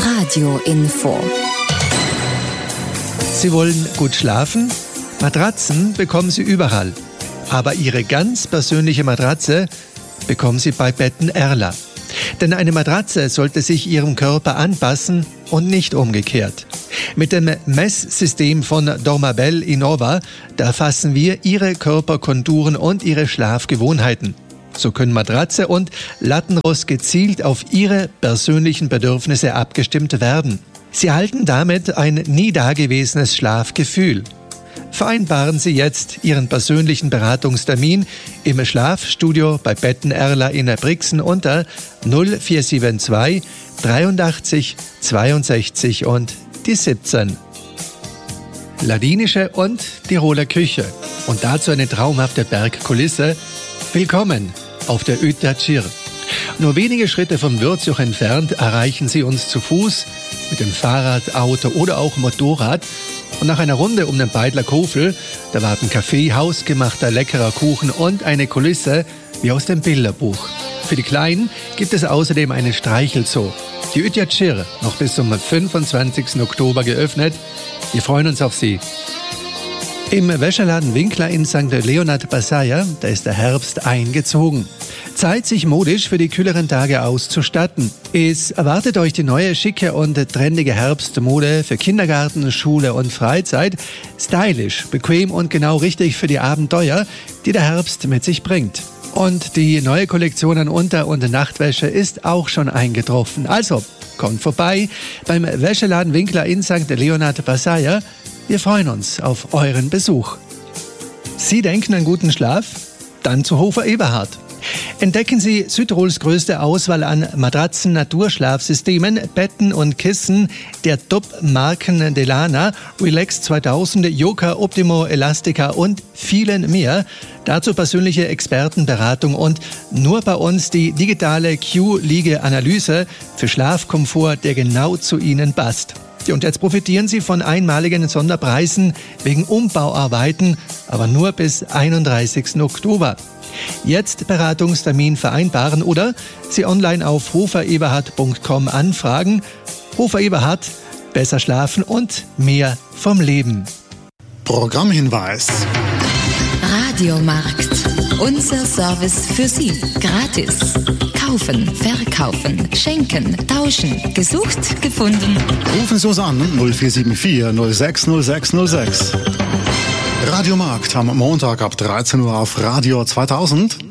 Radio Info. Sie wollen gut schlafen? Matratzen bekommen Sie überall. Aber Ihre ganz persönliche Matratze bekommen Sie bei Betten Erla. Denn eine Matratze sollte sich Ihrem Körper anpassen und nicht umgekehrt. Mit dem Messsystem von Dormabel Innova, da erfassen wir Ihre Körperkonturen und Ihre Schlafgewohnheiten. So können Matratze und Lattenrost gezielt auf Ihre persönlichen Bedürfnisse abgestimmt werden. Sie erhalten damit ein nie dagewesenes Schlafgefühl. Vereinbaren Sie jetzt Ihren persönlichen Beratungstermin im Schlafstudio bei Betten Erla in Brixen unter 0472 83 62 und die 17. Ladinische und Tiroler Küche und dazu eine traumhafte Bergkulisse. Willkommen auf der Ütatsir. Nur wenige Schritte vom Würzjoch entfernt erreichen Sie uns zu Fuß, mit dem Fahrrad, Auto oder auch Motorrad. Und nach einer Runde um den Beidler Kofel, da warten Kaffee, hausgemachter leckerer Kuchen und eine Kulisse wie aus dem Bilderbuch. Für die Kleinen gibt es außerdem einen Streichelzoo. Die Ütatsir, noch bis zum 25. Oktober geöffnet. Wir freuen uns auf Sie. Im Wäscherladen Winkler in St. Leonhard Passaia, da ist der Herbst eingezogen. Zeit, sich modisch für die kühleren Tage auszustatten. Es erwartet euch die neue, schicke und trendige Herbstmode für Kindergarten, Schule und Freizeit. Stylisch, bequem und genau richtig für die Abenteuer, die der Herbst mit sich bringt. Und die neue Kollektion an Unter- und Nachtwäsche ist auch schon eingetroffen. Also, kommt vorbei beim Wäscheladen Winkler in St. Leonhard Passaia. Wir freuen uns auf euren Besuch. Sie denken an guten Schlaf? Dann zu Hofer Eberhard. Entdecken Sie Südtirols größte Auswahl an Matratzen, Naturschlafsystemen, Betten und Kissen der Top-Marken Delana, Relax 2000, Yoka, Optimo, Elastica und vielen mehr. Dazu persönliche Expertenberatung und nur bei uns die digitale Q-Liege-Analyse für Schlafkomfort, der genau zu Ihnen passt. Und jetzt profitieren Sie von einmaligen Sonderpreisen wegen Umbauarbeiten, aber nur bis 31. Oktober. Jetzt Beratungstermin vereinbaren oder Sie online auf hofereberhard.com anfragen. Hofer Eberhard, besser schlafen und mehr vom Leben. Programmhinweis. Radiomarkt. Unser Service für Sie. Gratis. Kaufen, verkaufen, schenken, tauschen. Gesucht, gefunden. Rufen Sie uns an 0474 060606. Radiomarkt am Montag ab 13 Uhr auf Radio 2000.